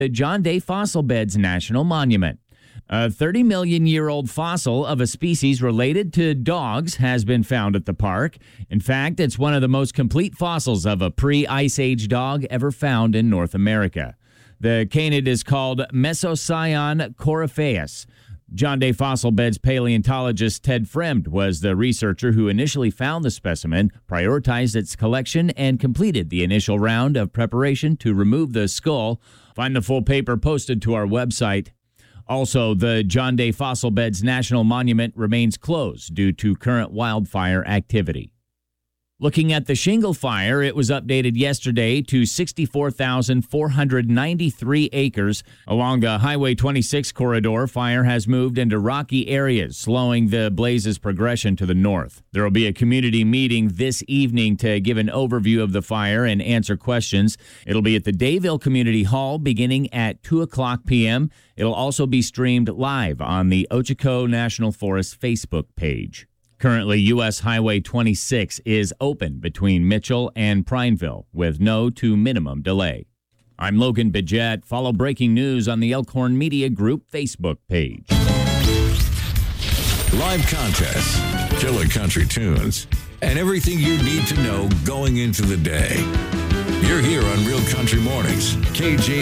the John Day Fossil Beds National Monument. A 30-million-year-old fossil of a species related to dogs has been found at the park. In fact, it's one of the most complete fossils of a pre-Ice Age dog ever found in North America. The canid is called Mesocyon coryphaeus. John Day Fossil Beds paleontologist Ted Fremd was the researcher who initially found the specimen, prioritized its collection, and completed the initial round of preparation to remove the skull. Find the full paper posted to our website. Also, the John Day Fossil Beds National Monument remains closed due to current wildfire activity. Looking at the shingle fire, it was updated yesterday to 64,493 acres. Along the Highway 26 corridor, fire has moved into rocky areas, slowing the blaze's progression to the north. There will be a community meeting this evening to give an overview of the fire and answer questions. It'll be at the Dayville Community Hall beginning at 2 o'clock p.m. It'll also be streamed live on the Ochoco National Forest Facebook page. Currently, U.S. Highway 26 is open between Mitchell and Prineville with no to minimum delay. I'm Logan Bidget. Follow breaking news on the Elkhorn Media Group Facebook page. Live contests, killer country tunes, and everything you need to know going into the day. You're here on Real Country Mornings, KJ.